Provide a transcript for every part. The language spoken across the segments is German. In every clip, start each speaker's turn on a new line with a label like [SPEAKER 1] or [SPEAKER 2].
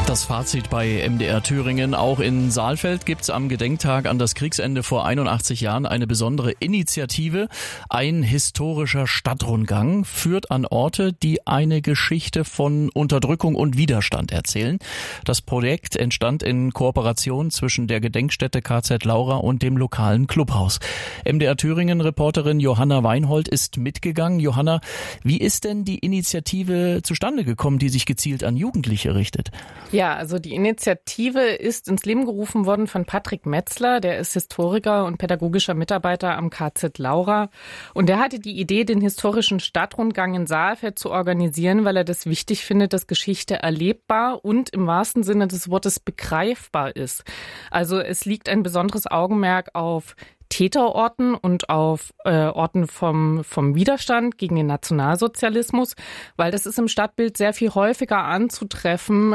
[SPEAKER 1] Das Fazit bei MDR Thüringen. Auch in Saalfeld gibt's am Gedenktag an das Kriegsende vor 81 Jahren eine besondere Initiative. Ein historischer Stadtrundgang führt an Orte, die eine Geschichte von Unterdrückung und Widerstand erzählen. Das Projekt entstand in Kooperation zwischen der Gedenkstätte KZ Laura und dem lokalen Clubhaus. MDR Thüringen-Reporterin Johanna Weinhold ist mitgegangen. Johanna, wie ist denn die Initiative zustande gekommen, die sich gezielt an Jugendliche richtet?
[SPEAKER 2] Ja, also die Initiative ist ins Leben gerufen worden von Patrick Metzler. Der ist Historiker und pädagogischer Mitarbeiter am KZ Laura. Und der hatte die Idee, den historischen Stadtrundgang in Saalfeld zu organisieren, weil er das wichtig findet, dass Geschichte erlebbar und im wahrsten Sinne des Wortes begreifbar ist. Also es liegt ein besonderes Augenmerk auf Täterorten und auf Orten vom Widerstand gegen den Nationalsozialismus, weil das ist im Stadtbild sehr viel häufiger anzutreffen,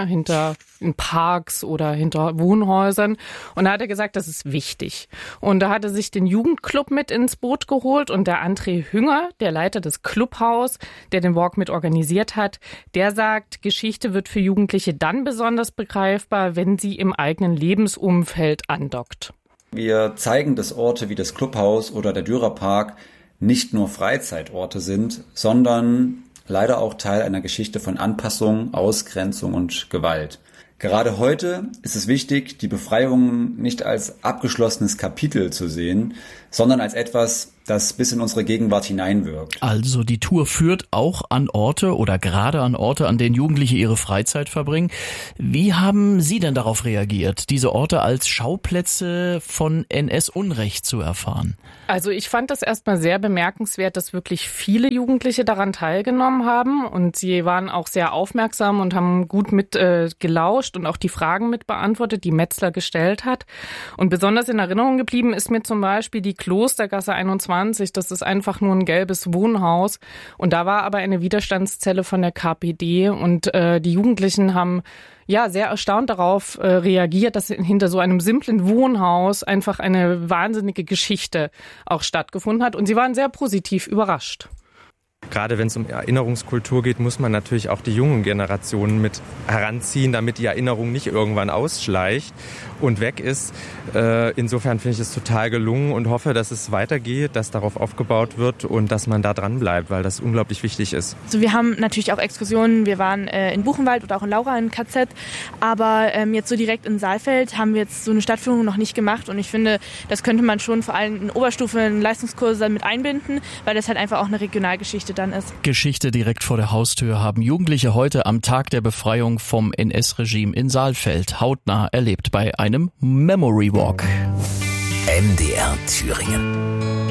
[SPEAKER 2] in Parks oder hinter Wohnhäusern. Und da hat er gesagt, das ist wichtig. Und da hat er sich den Jugendclub mit ins Boot geholt und der André Hünger, der Leiter des Clubhaus, der den Walk mit organisiert hat, der sagt, Geschichte wird für Jugendliche dann besonders begreifbar, wenn sie im eigenen Lebensumfeld andockt.
[SPEAKER 3] Wir zeigen, dass Orte wie das Clubhaus oder der Dürerpark nicht nur Freizeitorte sind, sondern leider auch Teil einer Geschichte von Anpassung, Ausgrenzung und Gewalt. Gerade heute ist es wichtig, die Befreiung nicht als abgeschlossenes Kapitel zu sehen, sondern als etwas, das bis in unsere Gegenwart hineinwirkt.
[SPEAKER 1] Also die Tour führt auch an Orte oder gerade an Orte, an denen Jugendliche ihre Freizeit verbringen. Wie haben Sie denn darauf reagiert, diese Orte als Schauplätze von NS-Unrecht zu erfahren?
[SPEAKER 2] Also ich fand das erstmal sehr bemerkenswert, dass wirklich viele Jugendliche daran teilgenommen haben und sie waren auch sehr aufmerksam und haben gut mit gelauscht und auch die Fragen mit beantwortet, die Metzler gestellt hat. Und besonders in Erinnerung geblieben ist mir zum Beispiel die Klostergasse 21. Das ist einfach nur ein gelbes Wohnhaus. Und da war aber eine Widerstandszelle von der KPD. Und die Jugendlichen haben sehr erstaunt darauf reagiert, dass hinter so einem simplen Wohnhaus einfach eine wahnsinnige Geschichte auch stattgefunden hat. Und sie waren sehr positiv überrascht.
[SPEAKER 4] Gerade wenn es um Erinnerungskultur geht, muss man natürlich auch die jungen Generationen mit heranziehen, damit die Erinnerung nicht irgendwann ausschleicht und weg ist. Insofern finde ich es total gelungen und hoffe, dass es weitergeht, dass darauf aufgebaut wird und dass man da dran bleibt, weil das unglaublich wichtig ist.
[SPEAKER 5] Also wir haben natürlich auch Exkursionen. Wir waren in Buchenwald oder auch in Laura in KZ, aber jetzt so direkt in Saalfeld haben wir jetzt so eine Stadtführung noch nicht gemacht und ich finde, das könnte man schon vor allem in Oberstufe, in Leistungskurse mit einbinden, weil das halt einfach auch eine Regionalgeschichte dann ist.
[SPEAKER 1] Geschichte direkt vor der Haustür haben Jugendliche heute am Tag der Befreiung vom NS-Regime in Saalfeld hautnah erlebt bei einem Memory Walk.
[SPEAKER 6] MDR Thüringen.